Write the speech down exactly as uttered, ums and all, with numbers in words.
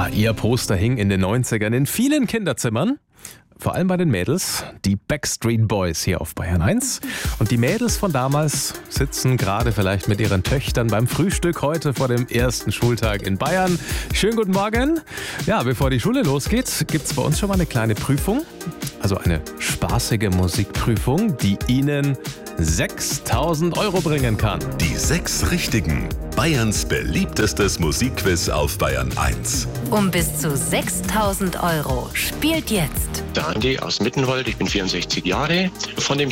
Ja, ihr Poster hing in den neunzigern in vielen Kinderzimmern. Vor allem bei den Mädels, die Backstreet Boys hier auf Bayern eins. Und die Mädels von damals sitzen gerade vielleicht mit ihren Töchtern beim Frühstück heute vor dem ersten Schultag in Bayern. Schönen guten Morgen. Ja, bevor die Schule losgeht, gibt es bei uns schon mal eine kleine Prüfung. Also eine spaßige Musikprüfung, die Ihnen sechstausend Euro bringen kann. Die sechs Richtigen. Bayerns beliebtestes Musikquiz auf Bayern eins. Um bis zu sechstausend Euro. Spielt jetzt Der Andi aus Mittenwald, ich bin vierundsechzig Jahre. Von dem